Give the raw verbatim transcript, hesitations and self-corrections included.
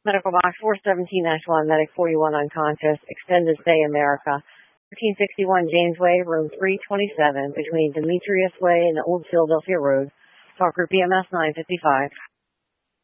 Medical box four seventeen, Ashland Medic forty-one unconscious, extended stay America. thirteen sixty-one James Way, room three twenty-seven, between Demetrius Way and Old Philadelphia Road. Talk group B M S nine fifty-five.